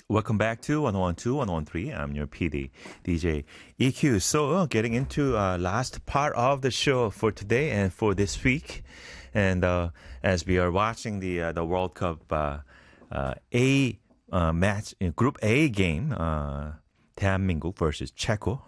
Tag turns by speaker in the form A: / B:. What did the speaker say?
A: Welcome back to 1012, 1013. I'm your PD, DJ EQ. So, getting into last part of the show for today and for this week. And as we are watching the World Cup A match, Group A game, 대한민국 versus Czech.